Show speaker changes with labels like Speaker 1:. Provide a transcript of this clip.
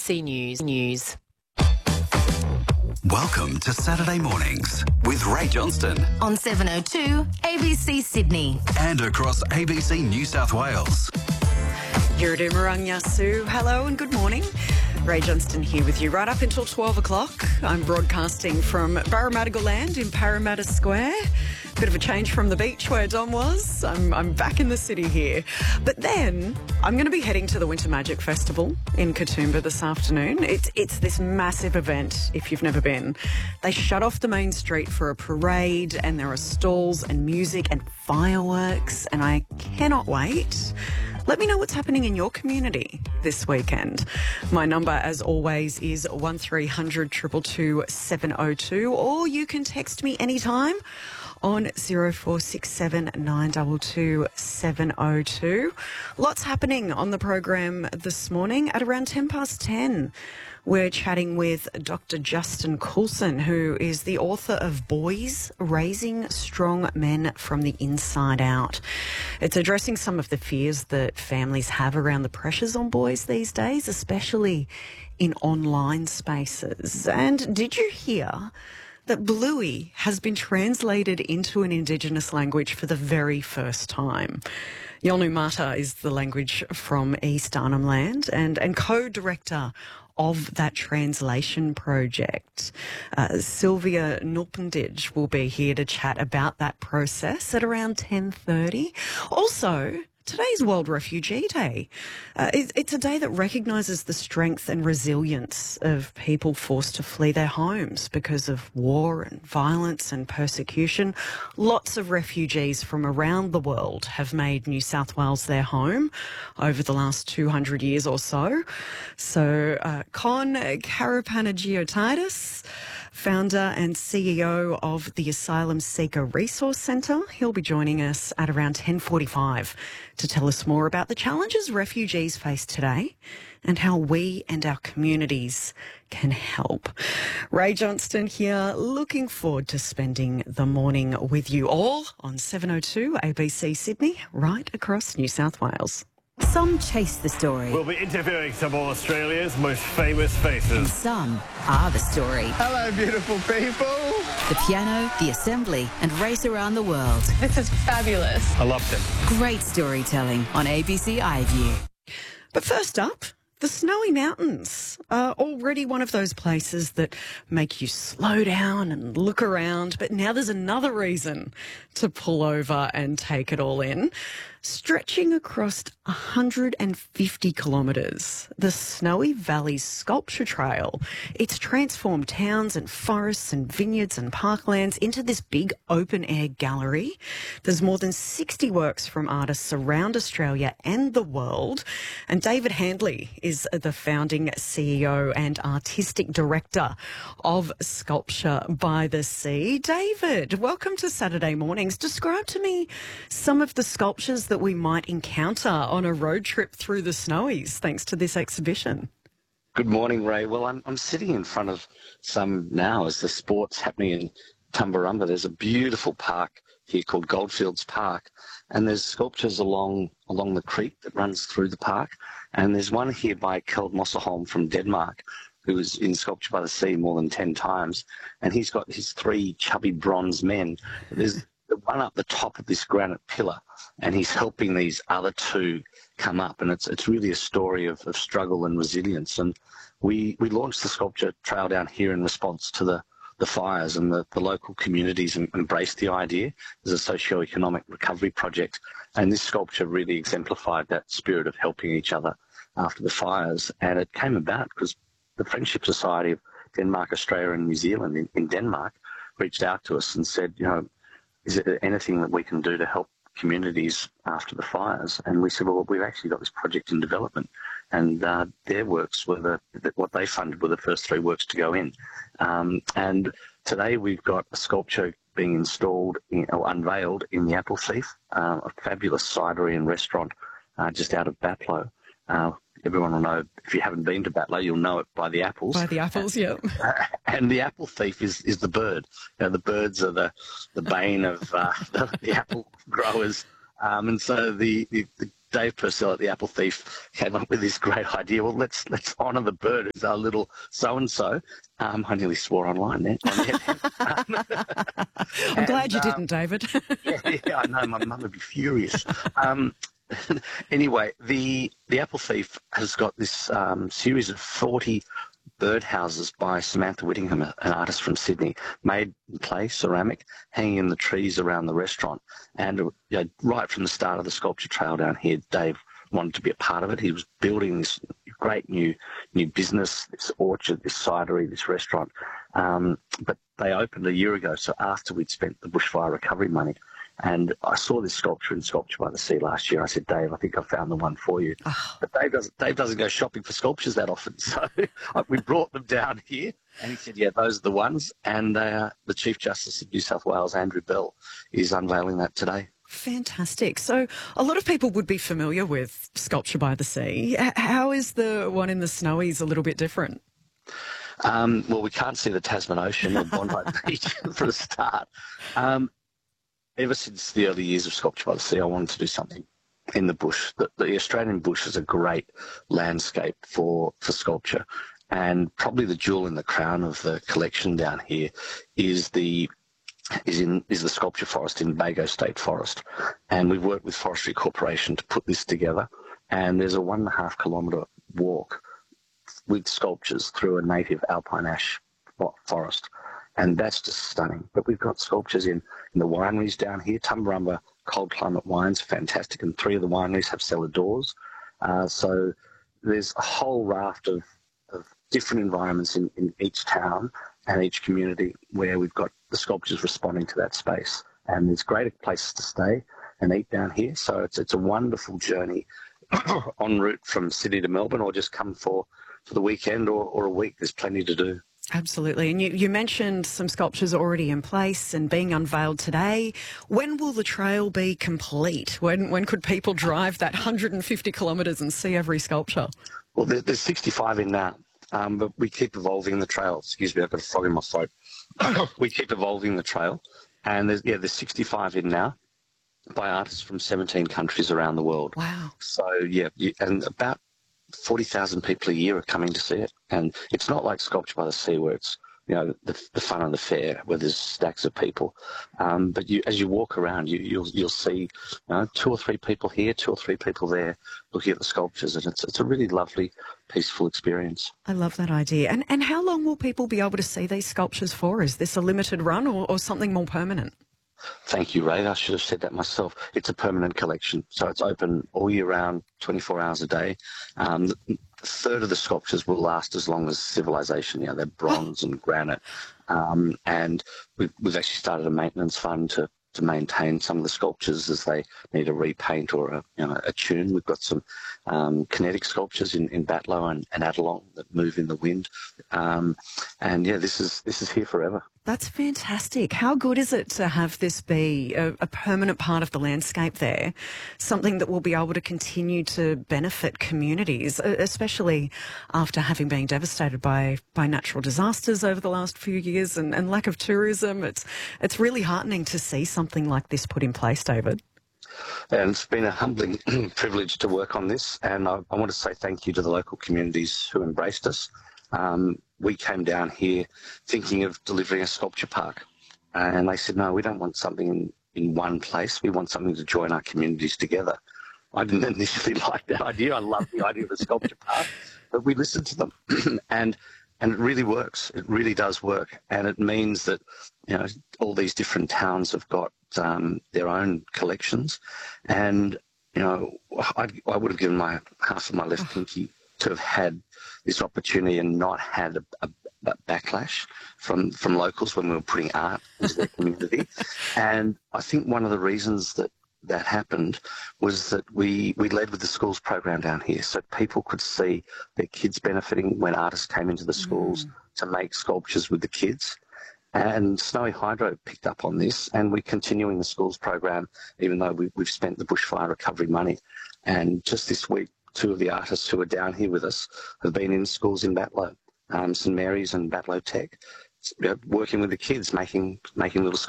Speaker 1: ABC News.
Speaker 2: Welcome to Saturday Mornings with Ray Johnston
Speaker 3: on 702 ABC Sydney
Speaker 2: and across ABC New South Wales.
Speaker 4: Yurdu Marangyasu, hello and good morning. Ray Johnston here with you right up until 12 o'clock. I'm broadcasting from Parramatta Land in Parramatta Square. Bit of a change from the beach where Dom was. I'm back in the city here. But then I'm going to be heading to the Winter Magic Festival in Katoomba this afternoon. It's this massive event if you've never been. They shut off the main street for a parade and there are stalls and music and fireworks and I cannot wait. Let me know what's happening in your community this weekend. My number, as always, is 1300 222 702, or you can text me anytime on 0467 922 702. Lots happening on the program this morning. At around 10:10, we're chatting with Dr. Justin Coulson, who is the author of Boys Raising Strong Men from the Inside Out. It's addressing some of the fears that families have around the pressures on boys these days, especially in online spaces. And did you hear that Bluey has been translated into an Indigenous language for the very first time? Yolngu Matha is the language from East Arnhem Land and co-director of that translation project. Sylvia Nulpendij will be here to chat about that process at around 10:30. Also, today's World Refugee Day. It's a day that recognises the strength and resilience of people forced to flee their homes because of war and violence and persecution. Lots of refugees from around the world have made New South Wales their home over the last 200 years or so. So Con Karapanagiotis, founder and CEO of the Asylum Seeker Resource Centre. He'll be joining us at around 10:45 to tell us more about the challenges refugees face today and how we and our communities can help. Ray Johnston here, looking forward to spending the morning with you all on 702 ABC Sydney, right across New South Wales.
Speaker 3: Some chase the story.
Speaker 5: We'll be interviewing some of Australia's most famous faces.
Speaker 3: And some are the story.
Speaker 6: Hello, beautiful people.
Speaker 3: The piano, the assembly, and race around the world.
Speaker 7: This is fabulous.
Speaker 5: I loved it.
Speaker 3: Great storytelling on ABC iView.
Speaker 4: But first up, the Snowy Mountains are already one of those places that make you slow down and look around, but now there's another reason to pull over and take it all in. Stretching across 150 kilometres, the Snowy Valley Sculpture Trail. It's transformed towns and forests and vineyards and parklands into this big open-air gallery. There's more than 60 works from artists around Australia and the world. And David Handley is the founding CEO and artistic director of Sculpture by the Sea. David, welcome to Saturday Mornings. Describe to me some of the sculptures that we might encounter on a road trip through the Snowies thanks to this exhibition.
Speaker 8: Good morning, Ray. Well, I'm sitting in front of some now as the sport's happening in Tumbarumba. There's a beautiful park here called Goldfields Park, and there's sculptures along the creek that runs through the park. And there's one here by Kjeld Mosselholm from Denmark, who was in Sculpture by the Sea more than 10 times, and he's got his 3 chubby bronze men. There's the one up the top of this granite pillar, and he's helping these other 2 come up, and it's really a story of struggle and resilience. And we launched the sculpture trail down here in response to the fires, and the local communities embraced the idea as a socio-economic recovery project, and this sculpture really exemplified that spirit of helping each other after the fires. And it came about because the Friendship Society of Denmark, Australia and New Zealand in Denmark reached out to us and said, is there anything that we can do to help communities after the fires? And we said, well, we've actually got this project in development, and their works were what they funded were the first 3 works to go in. And today we've got a sculpture being installed or unveiled in the Apple Thief, a fabulous cidery and restaurant just out of Batlow. Everyone will know, if you haven't been to Batlow, you'll know it by the apples.
Speaker 4: By the apples, yeah.
Speaker 8: And the apple thief is the bird. The birds are the bane of the apple growers. And so the Dave Purcell at the Apple Thief came up with this great idea. Well, let's honour the bird who's our little so-and-so. I nearly swore online there.
Speaker 4: I'm glad you didn't, David.
Speaker 8: yeah, I know. My mum would be furious. Anyway, the Apple Thief has got this series of 40 birdhouses by Samantha Whittingham, an artist from Sydney, made in clay, ceramic, hanging in the trees around the restaurant. And right from the start of the sculpture trail down here, Dave wanted to be a part of it. He was building this great new business, this orchard, this cidery, this restaurant. But they opened a year ago, so after we'd spent the bushfire recovery money. And I saw this sculpture in Sculpture by the Sea last year. I said, Dave, I think I found the one for you. Oh. But Dave doesn't go shopping for sculptures that often. So we brought them down here. And he said, yeah, those are the ones. And the Chief Justice of New South Wales, Andrew Bell, is unveiling that today.
Speaker 4: Fantastic. So a lot of people would be familiar with Sculpture by the Sea. How is the one in the Snowies a little bit different?
Speaker 8: Well, we can't see the Tasman Ocean or Bondi Beach for a start. Ever since the early years of Sculpture by the Sea, I wanted to do something in the bush. The Australian bush is a great landscape for sculpture, and probably the jewel in the crown of the collection down here is the sculpture forest in Bago State Forest. And we've worked with Forestry Corporation to put this together, and there's a 1.5 kilometre walk with sculptures through a native alpine ash forest. And that's just stunning. But we've got sculptures in the wineries down here. Tumbarumba Cold Climate Wines, fantastic, and 3 of the wineries have cellar doors. So there's a whole raft of different environments in each town and each community where we've got the sculptures responding to that space. And there's great places to stay and eat down here. So it's a wonderful journey en route from Sydney to Melbourne, or just come for the weekend or a week. There's plenty to do.
Speaker 4: Absolutely. And you mentioned some sculptures already in place and being unveiled today. When will the trail be complete? When could people drive that 150 kilometres and see every sculpture?
Speaker 8: Well, there's 65 in now, but we keep evolving the trail. Excuse me, I've got a frog in my throat. We keep evolving the trail, and there's 65 in now by artists from 17 countries around the world.
Speaker 4: Wow.
Speaker 8: So, and about 40,000 people a year are coming to see it. And it's not like Sculpture by the Sea where it's, the fun of the fair where there's stacks of people. But as you walk around, you'll see 2 or 3 people here, 2 or 3 people there looking at the sculptures. And it's a really lovely, peaceful experience.
Speaker 4: I love that idea. And how long will people be able to see these sculptures for? Is this a limited run or something more permanent?
Speaker 8: Thank you, Ray. I should have said that myself. It's a permanent collection, so it's open all year round, 24 hours a day. A third of the sculptures will last as long as civilization. They're bronze and granite. And we've actually started a maintenance fund to maintain some of the sculptures as they need a repaint or a tune. We've got some kinetic sculptures in Batlow and Adelong that move in the wind. This is here forever.
Speaker 4: That's fantastic. How good is it to have this be a permanent part of the landscape there, something that will be able to continue to benefit communities, especially after having been devastated by natural disasters over the last few years and lack of tourism? It's really heartening to see something like this put in place, David.
Speaker 8: And it's been a humbling privilege to work on this, and I want to say thank you to the local communities who embraced us. We came down here thinking of delivering a sculpture park, and they said, no, we don't want something in one place. We want something to join our communities together. I didn't initially like that idea. I love the idea of a sculpture park, but we listened to them, and it really works. It really does work, and it means that all these different towns have got their own collections, and I would have given half of my left pinky to have had this opportunity and not had a backlash from locals when we were putting art into their community. And I think one of the reasons that happened was that we led with the schools program down here, so people could see their kids benefiting when artists came into the schools to make sculptures with the kids. And Snowy Hydro picked up on this, and we're continuing the schools program even though we've spent the bushfire recovery money. And just this week, 2 of the artists who are down here with us have been in schools in Batlow, St Mary's and Batlow Tech, working with the kids, making little